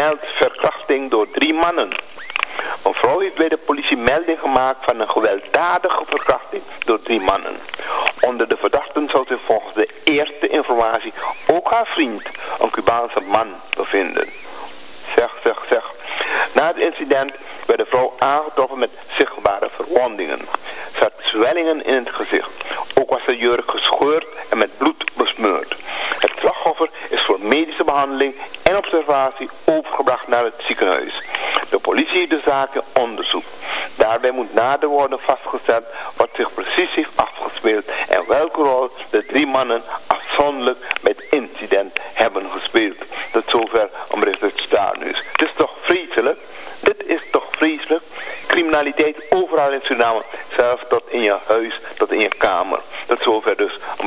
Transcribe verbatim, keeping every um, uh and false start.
meldt verkrachting door drie mannen. Een vrouw heeft bij de politie melding gemaakt van een gewelddadige verkrachting door drie mannen. Onder de verdachten zou zich volgens de eerste informatie ook haar vriend, een Cubaanse man, bevinden. Zeg, zeg, zeg. Na het incident werd de vrouw aangetroffen met zichtbare verwondingen. Ze had zwellingen in het gezicht. Ook was de jurk gescheurd en met bloed besmeurd. Het slachtoffer is voor medische behandeling en observatie overgebracht naar het ziekenhuis. De politie heeft de zaak in onderzoek. Daarbij moet nader worden vastgesteld wat zich precies heeft afgespeeld en welke rol de drie mannen afzonderlijk bij het incident hebben gespeeld. Tot zover een bericht uit Starnews. Het is toch vreselijk? Dit is toch vreselijk? Criminaliteit overal in Suriname, zelfs tot in je huis, tot in je kamer. Tot zover dus een